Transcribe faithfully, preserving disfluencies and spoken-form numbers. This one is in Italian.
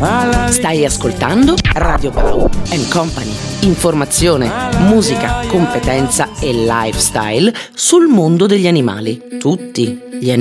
Stai ascoltando Radio Blau and Company. Informazione, musica, competenza e lifestyle sul mondo degli animali. Tutti gli animali.